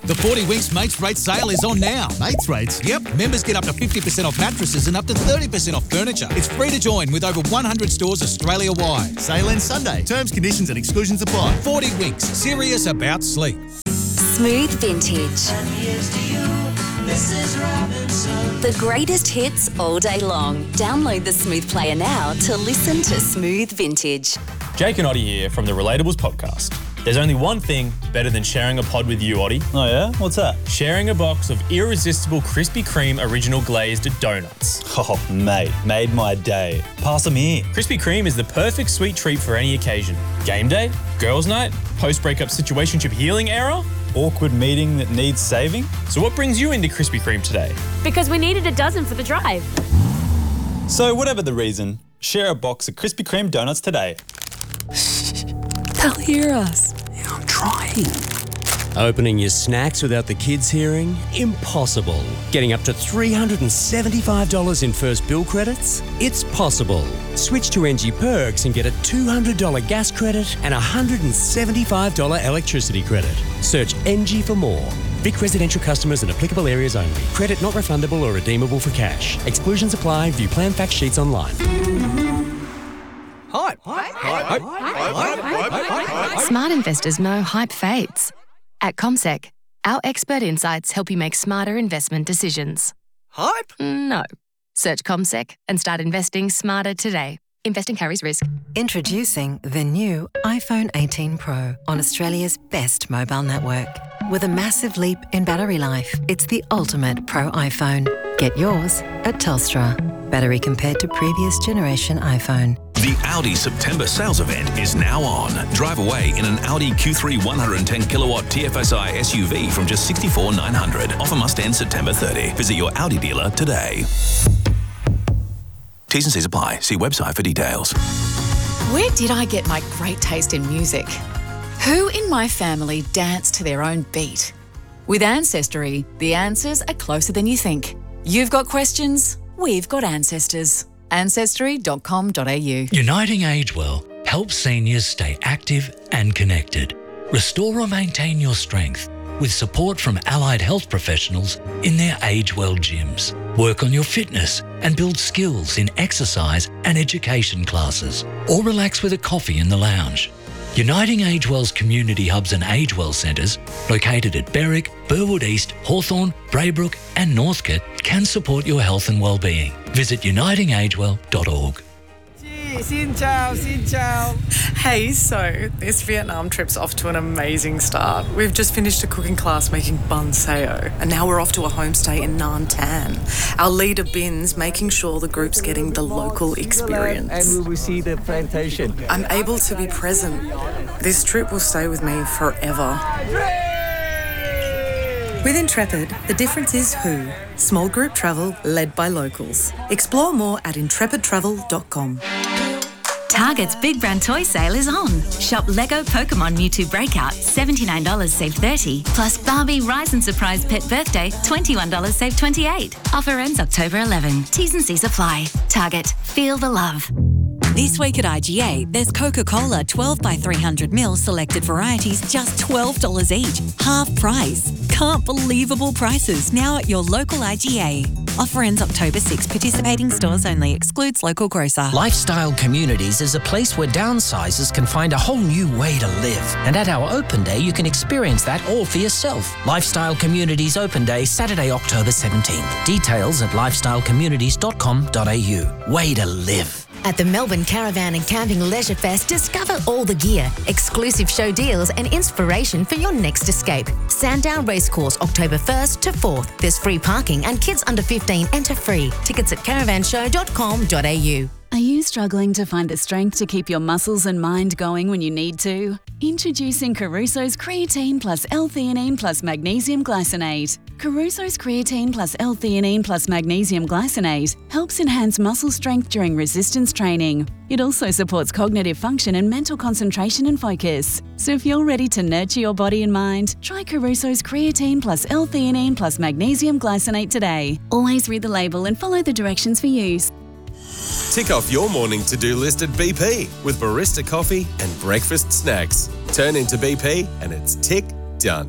The 40 Winks Mates Rate sale is on now. Mates rates? Yep. Members get up to 50% off mattresses and up to 30% off furniture. It's free to join with over 100 stores Australia-wide. Sale ends Sunday. Terms, conditions and exclusions apply. 40 Winks. Serious about sleep. Smooth Vintage. The greatest hits all day long. Download the Smooth Player now to listen to Smooth Vintage. Jake and Oddie here from the Relatables podcast. There's only one thing better than sharing a pod with you, Oddie. Oh yeah? What's that? Sharing a box of irresistible Krispy Kreme original glazed donuts. Oh, mate, made my day. Pass them here. Krispy Kreme is the perfect sweet treat for any occasion. Game day, girls' night, post-breakup situationship healing era. Awkward meeting that needs saving. So what brings you into Krispy Kreme today? Because we needed a dozen for the drive. So whatever the reason, share a box of Krispy Kreme donuts today. They'll hear us. Yeah, I'm trying. Opening your snacks without the kids hearing? Impossible. Getting up to $375 in first bill credits? It's possible. Switch to NG Perks and get a $200 gas credit and a $175 electricity credit. Search NG for more. Vic residential customers in applicable areas only. Credit not refundable or redeemable for cash. Exclusions apply. View plan fact sheets online. Hype. Smart investors know hype fades. At CommSec, our expert insights help you make smarter investment decisions. Hype? No. Search CommSec and start investing smarter today. Investing carries risk. Introducing the new iPhone 18 Pro on Australia's best mobile network. With a massive leap in battery life, it's the ultimate Pro iPhone. Get yours at Telstra. Battery compared to previous generation iPhone. The Audi September sales event is now on. Drive away in an Audi Q3 110 kilowatt TFSI SUV from just $64,900. Offer must end September 30. Visit your Audi dealer today. T's and C's apply. See website for details. Where did I get my great taste in music? Who in my family dance to their own beat? With Ancestry, the answers are closer than you think. You've got questions, we've got ancestors. Ancestry.com.au. Uniting Age Well helps seniors stay active and connected. Restore or maintain your strength with support from allied health professionals in their Age Well gyms. Work on your fitness and build skills in exercise and education classes, or relax with a coffee in the lounge. Uniting Age Well's community hubs and Age Well centres, located at Berwick, Burwood East, Hawthorn, Braybrook and Northcote, can support your health and well-being. Visit unitingagewell.org. Xin chào, xin chào. Hey, so this Vietnam trip's off to an amazing start. We've just finished a cooking class making bun sao, and now we're off to a homestay in Nam Tan. Our leader Bin's making sure the group's getting the local experience. And we will see the plantation. I'm able to be present. This trip will stay with me forever. With Intrepid, the difference is who. Small group travel led by locals. Explore more at intrepidtravel.com. Target's Big Brand Toy Sale is on. Shop Lego Pokemon Mewtwo Breakout, $79 save $30. Plus Barbie Rise and Surprise Pet Birthday, $21 save $28. Offer ends October 11. T's and C's apply. Target, feel the love. This week at IGA, there's Coca-Cola 12 by 300ml selected varieties, just $12 each. Half price. Can't believable prices now at your local IGA. Offer ends October 6. Participating stores only. Excludes local grocer. Lifestyle Communities is a place where downsizers can find a whole new way to live. And at our open day, you can experience that all for yourself. Lifestyle Communities Open Day, Saturday, October 17th. Details at lifestylecommunities.com.au. Way to live. At the Melbourne Caravan and Camping Leisure Fest, discover all the gear, exclusive show deals and inspiration for your next escape. Sandown Racecourse, October 1st to 4th. There's free parking and kids under 15 enter free. Tickets at caravanshow.com.au. Are you struggling to find the strength to keep your muscles and mind going when you need to? Introducing Caruso's Creatine Plus L-Theanine Plus Magnesium Glycinate. Caruso's Creatine Plus L-Theanine Plus Magnesium Glycinate helps enhance muscle strength during resistance training. It also supports cognitive function and mental concentration and focus. So if you're ready to nurture your body and mind, try Caruso's Creatine Plus L-Theanine Plus Magnesium Glycinate today. Always read the label and follow the directions for use. Tick off your morning to-do list at BP with barista coffee and breakfast snacks. Turn into BP and it's tick done.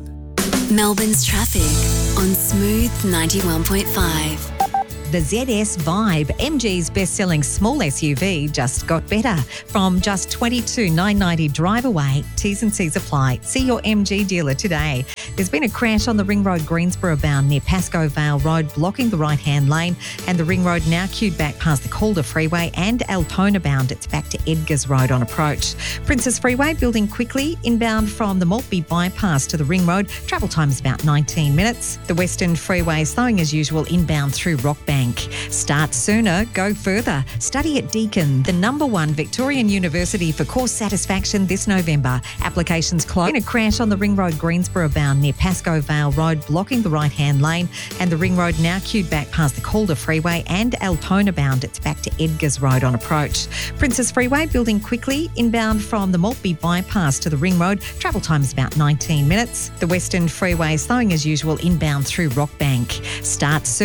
Melbourne's traffic on Smooth 91.5. The ZS Vibe, MG's best-selling small SUV, just got better. From just $22,990 drive away, T's and C's apply. See your MG dealer today. There's been a crash on the Ring Road Greensboro bound near Pascoe Vale Road, blocking the right-hand lane, and the Ring Road now queued back past the Calder Freeway, and Altona bound. It's back to Edgars Road on approach. Princess Freeway building quickly, inbound from the Maltby bypass to the Ring Road. Travel time is about 19 minutes. The Western Freeway slowing as usual inbound through Rockbank. Start sooner, go further. Study at Deakin, the #1 Victorian University for course satisfaction this November. Applications closed. In a crash on the Ring Road Greensboro bound near Pascoe Vale Road, blocking the right-hand lane, and the Ring Road now queued back past the Calder Freeway, and Altona bound. It's back to Edgars Road on approach. Princess Freeway building quickly, inbound from the Maltby bypass to the Ring Road. Travel time is about 19 minutes. The Western Freeway slowing as usual inbound through Rockbank. Start soon.